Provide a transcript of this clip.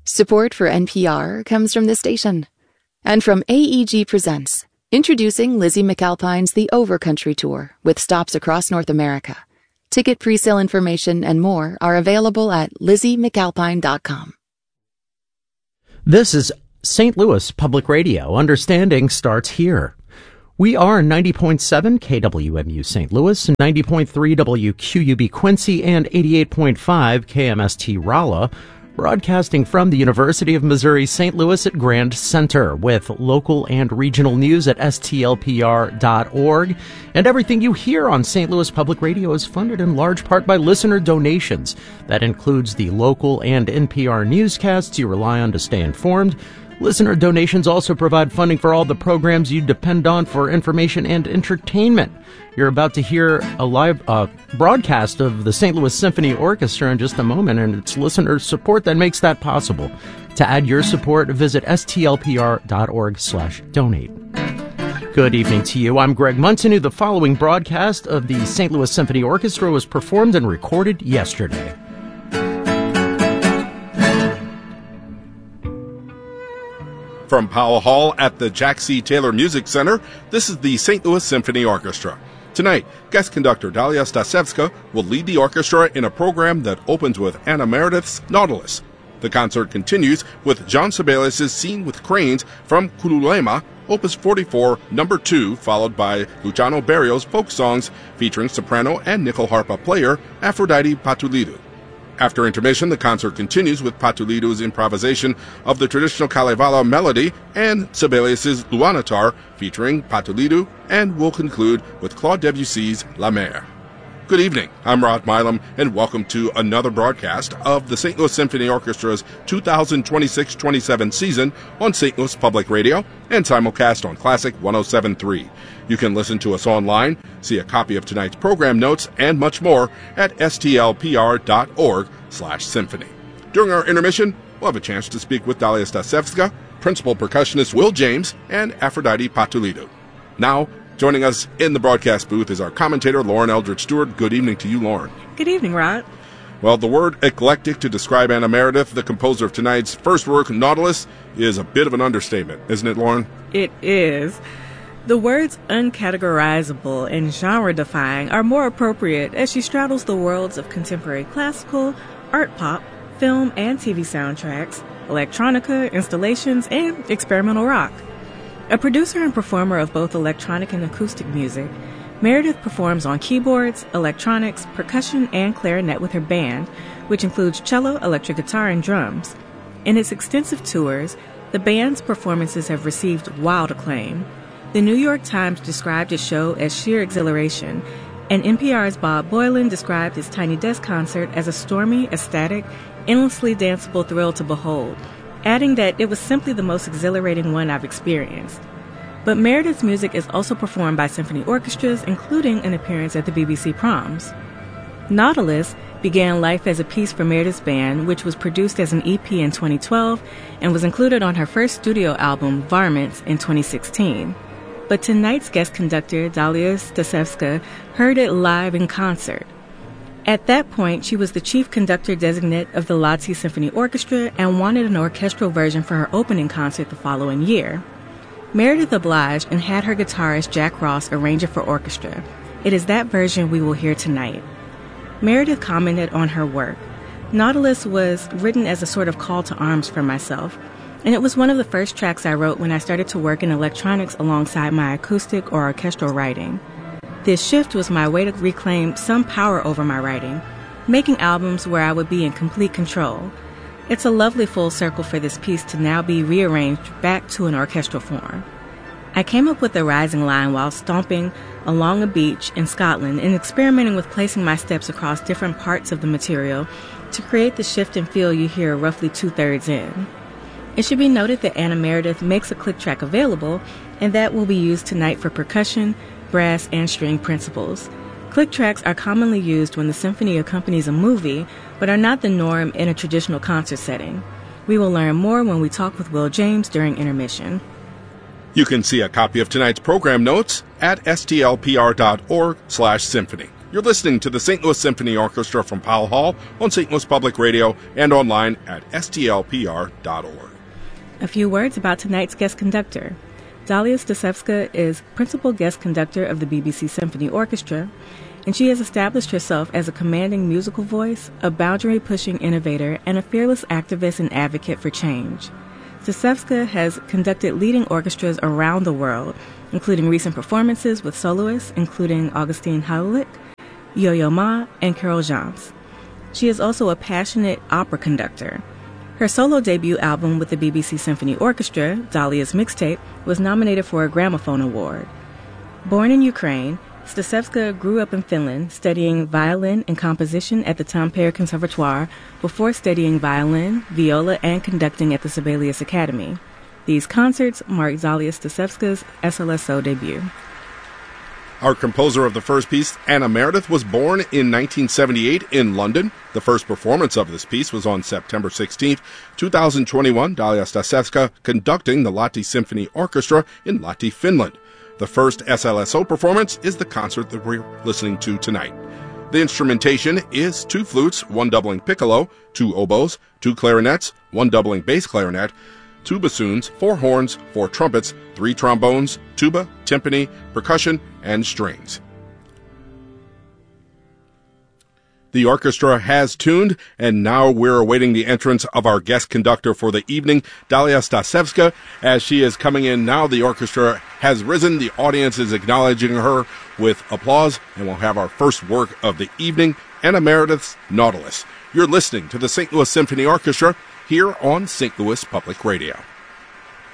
Support for NPR comes from this station. And from AEG Presents, introducing Lizzie McAlpine's The Overcountry Tour with stops across North America. Ticket presale information and more are available at LizzieMcAlpine.com. This is St. Louis Public Radio. Understanding starts here. We are 90.7 KWMU St. Louis, 90.3 WQUB Quincy, and 88.5 KMST Rolla, broadcasting from the University of Missouri St. Louis at Grand Center with local and regional news at stlpr.org. And everything you hear on St. Louis Public Radio is funded in large part by listener donations. That includes the local and NPR newscasts you rely on to stay informed. Listener donations also provide funding for all the programs you depend on for information and entertainment. You're about to hear a live broadcast of the St. Louis Symphony Orchestra in just a moment, and it's listener support that makes that possible. To add your support, visit stlpr.org/donate. Good evening to you. I'm Greg Munson. The following broadcast of the St. Louis Symphony Orchestra was performed and recorded yesterday. From Powell Hall at the Jack C. Taylor Music Center, this is the St. Louis Symphony Orchestra. Tonight, guest conductor Dalia Stasevska will lead the orchestra in a program that opens with Anna Meredith's Nautilus. The concert continues with John Sibelius' Scene with Cranes from Kululema, Opus 44, Number 2, followed by Luciano Berrio's folk songs featuring soprano and nickel harpa player Aphrodite Patulidou. After intermission, the concert continues with Patulidou's improvisation of the traditional Kalevala melody and Sibelius' Luanatar featuring Patulidou, and will conclude with Claude Debussy's La Mer. Good evening, I'm Rod Milam, and welcome to another broadcast of the St. Louis Symphony Orchestra's 2026-27 season on St. Louis Public Radio and simulcast on Classic 107.3. You can listen to us online, see a copy of tonight's program notes, and much more at stlpr.org/symphony. During our intermission, we'll have a chance to speak with Dalia Stasevska, principal percussionist Will James, and Aphrodite Patulidou. Now, joining us in the broadcast booth is our commentator, Lauren Eldridge Stewart. Good evening to you, Lauren. Good evening, Rod. Well, the word eclectic to describe Anna Meredith, the composer of tonight's first work, Nautilus, is a bit of an understatement, isn't it, Lauren? It is. The words uncategorizable and genre-defying are more appropriate as she straddles the worlds of contemporary classical, art pop, film and TV soundtracks, electronica, installations, and experimental rock. A producer and performer of both electronic and acoustic music, Meredith performs on keyboards, electronics, percussion, and clarinet with her band, which includes cello, electric guitar, and drums. In its extensive tours, the band's performances have received wild acclaim. The New York Times described its show as sheer exhilaration, and NPR's Bob Boylan described its Tiny Desk concert as a stormy, ecstatic, endlessly danceable thrill to behold, adding that it was simply the most exhilarating one I've experienced. But Meredith's music is also performed by symphony orchestras, including an appearance at the BBC Proms. Nautilus began life as a piece for Meredith's band, which was produced as an EP in 2012 and was included on her first studio album, Varmints, in 2016. But tonight's guest conductor, Dalia Stasevska, heard it live in concert. At that point, she was the chief conductor designate of the Lahti Symphony Orchestra and wanted an orchestral version for her opening concert the following year. Meredith obliged and had her guitarist Jack Ross arrange it for orchestra. It is that version we will hear tonight. Meredith commented on her work. Nautilus was written as a sort of call to arms for myself, and it was one of the first tracks I wrote when I started to work in electronics alongside my acoustic or orchestral writing. This shift was my way to reclaim some power over my writing, making albums where I would be in complete control. It's a lovely full circle for this piece to now be rearranged back to an orchestral form. I came up with the rising line while stomping along a beach in Scotland and experimenting with placing my steps across different parts of the material to create the shift and feel you hear roughly 2/3 in. It should be noted that Anna Meredith makes a click track available, and that will be used tonight for percussion, brass, and string principals. Click tracks are commonly used when the symphony accompanies a movie, but are not the norm in a traditional concert setting. We will learn more when we talk with Will James during intermission. You can see a copy of tonight's program notes at stlpr.org/symphony. You're listening to the St. Louis Symphony Orchestra from Powell Hall on St. Louis Public Radio and online at stlpr.org. A few words about tonight's guest conductor. Dalia Stasevska is principal guest conductor of the BBC Symphony Orchestra, and she has established herself as a commanding musical voice, a boundary-pushing innovator, and a fearless activist and advocate for change. Stasevska has conducted leading orchestras around the world, including recent performances with soloists, including Augustine Haulich, Yo-Yo Ma, and Carol Jans. She is also a passionate opera conductor. Her solo debut album with the BBC Symphony Orchestra, Dalia's Mixtape, was nominated for a Gramophone Award. Born in Ukraine, Stasevska grew up in Finland, studying violin and composition at the Tampere Conservatoire before studying violin, viola, and conducting at the Sibelius Academy. These concerts marked Dalia Stasevska's SLSO debut. Our composer of the first piece, Anna Meredith, was born in 1978 in London. The first performance of this piece was on September 16, 2021, Dalia Stasevska conducting the Lahti Symphony Orchestra in Lahti, Finland. The first SLSO performance is the concert that we're listening to tonight. The instrumentation is 2 flutes, 1 doubling piccolo, 2 oboes, 2 clarinets, 1 doubling bass clarinet, 2 bassoons, 4 horns, 4 trumpets, 3 trombones, tuba, timpani, percussion, and strings. The orchestra has tuned, and now we're awaiting the entrance of our guest conductor for the evening, Dalia Stasevska. As she is coming in now, the orchestra has risen. The audience is acknowledging her with applause, and we'll have our first work of the evening, Anna Meredith's Nautilus. You're listening to the St. Louis Symphony Orchestra here on St. Louis Public Radio.